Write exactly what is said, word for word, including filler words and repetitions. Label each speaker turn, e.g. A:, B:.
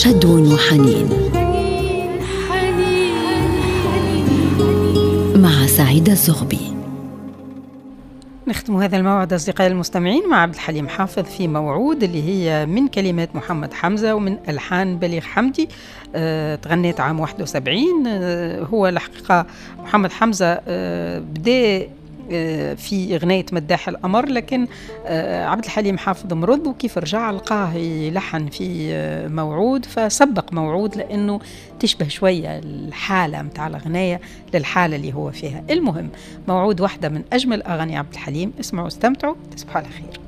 A: فدو وحنين مع سعيدة الزغبي.
B: نختم هذا الموعد أصدقائي المستمعين مع عبد الحليم حافظ في موعود، اللي هي من كلمات محمد حمزة ومن ألحان بليغ حمدي. أه تغنيت عام واحد وسبعين. أه هو الحقيقة محمد حمزة أه بدأ في غناية مداح الأمر، لكن عبد الحليم حافظ مرض، وكيف رجع لقاه يلحن في موعود، فسبق موعود لأنه تشبه شوية الحالة متاع الغناية للحالة اللي هو فيها. المهم موعود واحدة من أجمل أغاني عبد الحليم، اسمعوا استمتعوا، تصبحوا على خير.